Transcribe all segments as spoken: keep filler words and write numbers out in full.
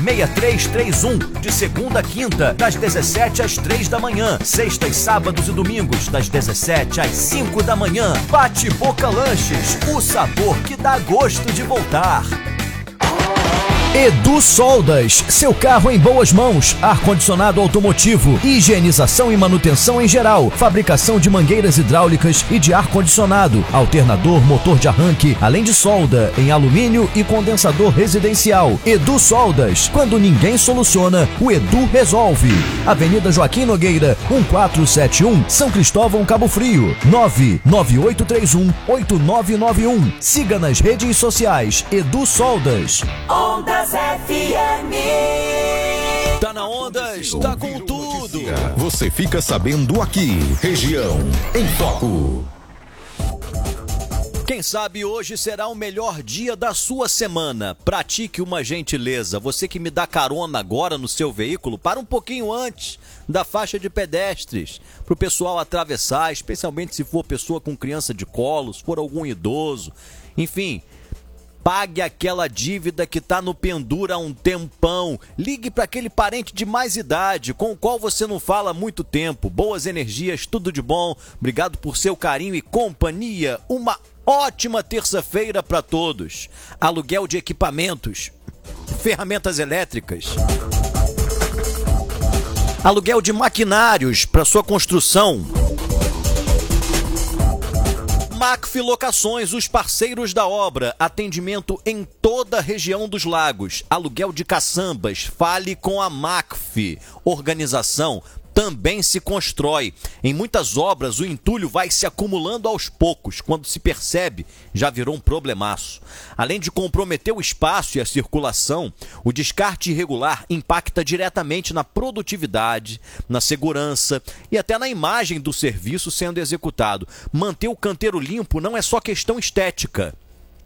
seis três três um, de segunda a quinta, das dezessete às três da manhã, sextas, sábados e domingos, das dezessete às cinco da manhã. Bate Boca Lanches, o sabor que dá gosto de voltar. Edu Soldas, seu carro em boas mãos, ar-condicionado automotivo, higienização e manutenção em geral, fabricação de mangueiras hidráulicas e de ar-condicionado, alternador, motor de arranque, além de solda em alumínio e condensador residencial. Edu Soldas, quando ninguém soluciona, o Edu resolve. Avenida Joaquim Nogueira, um quatro sete um, São Cristóvão, Cabo Frio, nove nove oito três um, oito nove nove um. Siga nas redes sociais, Edu Soldas. Ondas F M. Tá na onda, está com tudo. Você fica sabendo aqui, Região em Foco. Quem sabe hoje será o melhor dia da sua semana. Pratique uma gentileza. Você que me dá carona agora no seu veículo, para um pouquinho antes da faixa de pedestres, para o pessoal atravessar, especialmente se for pessoa com criança de colo, se for algum idoso, enfim. Pague aquela dívida que está no pendura há um tempão. Ligue para aquele parente de mais idade, com o qual você não fala há muito tempo. Boas energias, tudo de bom. Obrigado por seu carinho e companhia. Uma ótima terça-feira para todos. Aluguel de equipamentos, ferramentas elétricas, aluguel de maquinários para sua construção. Macf Locações, os parceiros da obra, atendimento em toda a região dos lagos, aluguel de caçambas, fale com a Macf. Organização também se constrói. Em muitas obras, o entulho vai se acumulando aos poucos. Quando se percebe, já virou um problemaço. Além de comprometer o espaço e a circulação, o descarte irregular impacta diretamente na produtividade, na segurança e até na imagem do serviço sendo executado. Manter o canteiro limpo não é só questão estética.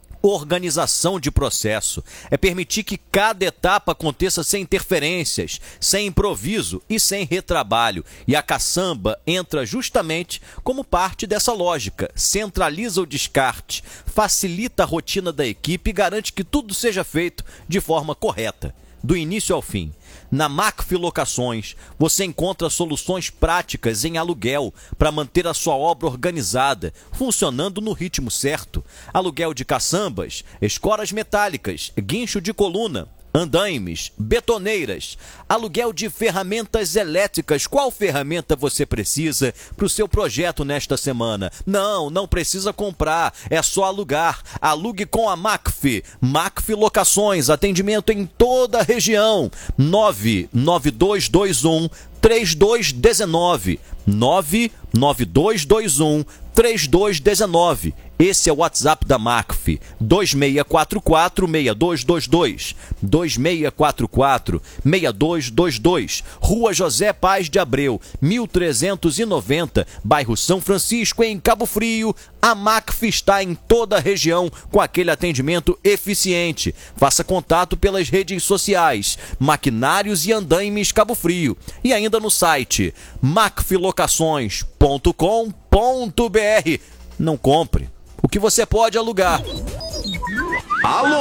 Organização de processo é permitir que cada etapa aconteça sem interferências, sem improviso e sem retrabalho. E a caçamba entra justamente como parte dessa lógica. Centraliza o descarte, facilita a rotina da equipe e garante que tudo seja feito de forma correta, do início ao fim. Na Macf Locações, você encontra soluções práticas em aluguel para manter a sua obra organizada, funcionando no ritmo certo. Aluguel de caçambas, escoras metálicas, guincho de coluna, andaimes, betoneiras, aluguel de ferramentas elétricas. Qual ferramenta você precisa para o seu projeto nesta semana? Não, não precisa comprar, é só alugar. Alugue com a Macf. Macf Locações, atendimento em toda a região. nove nove dois dois um, três dois um nove. nove nove dois dois um, três dois um nove. Esse é o WhatsApp da Macf, dois seis quatro quatro, seis dois dois dois, dois seis quatro quatro, seis dois dois dois, Rua José Paz de Abreu, mil trezentos e noventa, bairro São Francisco, em Cabo Frio. A Macf está em toda a região com aquele atendimento eficiente. Faça contato pelas redes sociais, Maquinários e Andaimes Cabo Frio, e ainda no site macf locações ponto com ponto br. Não compre o que você pode alugar. Alô!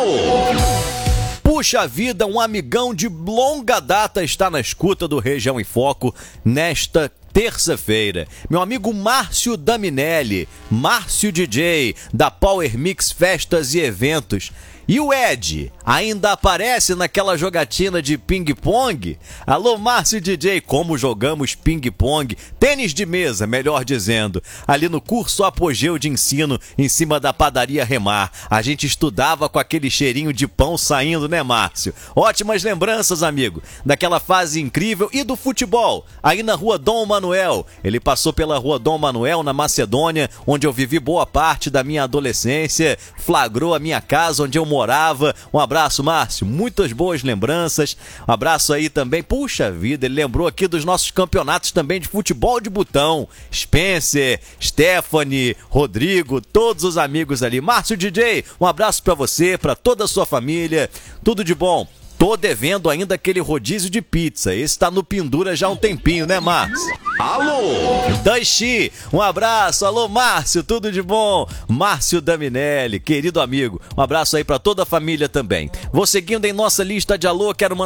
Puxa vida, um amigão de longa data está na escuta do Região em Foco nesta terça-feira. Meu amigo Márcio Daminelli, Márcio D J, da Power Mix Festas e Eventos. E o Ed, ainda aparece naquela jogatina de ping-pong? Alô, Márcio D J, como jogamos ping-pong, tênis de mesa, melhor dizendo, ali no curso Apogeu de Ensino, em cima da padaria Remar. A gente estudava com aquele cheirinho de pão saindo, né, Márcio? Ótimas lembranças, amigo, daquela fase incrível. E do futebol, aí na Rua Dom Manuel. Ele passou pela Rua Dom Manuel, na Macedônia, onde eu vivi boa parte da minha adolescência, flagrou a minha casa, onde eu morava. morava. Um abraço, Márcio, muitas boas lembranças. Um abraço aí também, puxa vida, ele lembrou aqui dos nossos campeonatos também de futebol de botão. Spencer, Stephanie, Rodrigo, todos os amigos ali. Márcio D J, um abraço pra você, pra toda a sua família, tudo de bom. Tô devendo ainda aquele rodízio de pizza. Esse tá no pendura já há um tempinho, né, Márcio? Alô! Daichi, um abraço. Alô, Márcio, tudo de bom? Márcio Daminelli, querido amigo. Um abraço aí pra toda a família também. Vou seguindo em nossa lista de alô, quero mandar